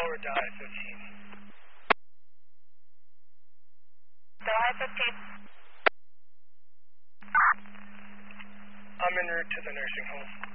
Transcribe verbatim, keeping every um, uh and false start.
forward to I fifteen. So I fifteen. I'm en route to the nursing home.